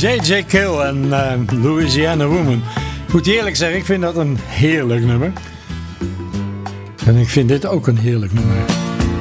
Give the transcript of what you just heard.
J.J. Kill en Louisiana Woman. Ik moet eerlijk zeggen, ik vind dat een heerlijk nummer. En ik vind dit ook een heerlijk nummer.